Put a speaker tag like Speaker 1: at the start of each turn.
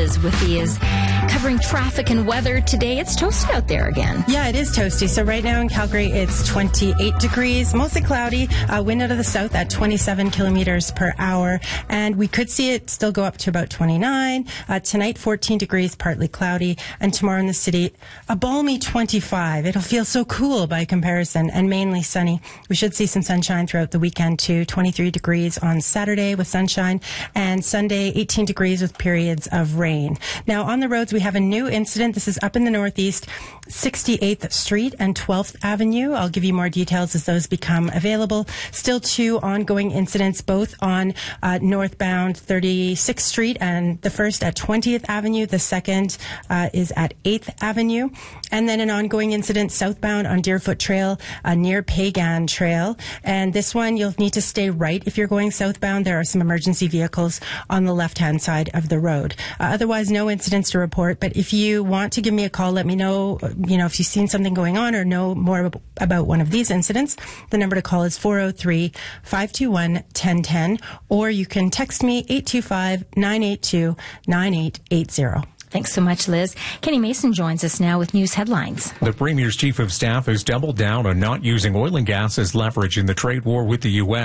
Speaker 1: Liz Withy is covering traffic and weather today. It's toasty out there again.
Speaker 2: Yeah, it is toasty. So right now in Calgary, it's 28 degrees, mostly cloudy, wind out of the south at 27 kilometers per hour. And we could see it still go up to about 29. Tonight, 14 degrees, partly cloudy. And tomorrow in the city, a balmy 25. It'll feel so cool by comparison and mainly sunny. We should see some sunshine throughout the weekend too. 23 degrees on Saturday with sunshine, and Sunday 18 degrees with periods of rain. Now on the roads we have a new incident. This is up in the northeast, 68th Street and 12th Avenue. I'll give you more details as those become available. Still two ongoing incidents, both on northbound 36th Street, and the first at 20th Avenue. The second is at 8th Avenue. And then an ongoing incident southbound on Deerfoot Trail near Pagan Trail. And this one, you'll need to stay right if you're going southbound. There are some emergency vehicles on the left-hand side of the road. Otherwise, no incidents to report. But if you want to give me a call, let me know, if you've seen something going on or know more about one of these incidents. The number to call is 403-521-1010, or you can text me 825-982-9880.
Speaker 1: Thanks so much, Liz. Kenny Mason joins us now with news headlines.
Speaker 3: The Premier's Chief of Staff has doubled down on not using oil and gas as leverage in the trade war with the U.S.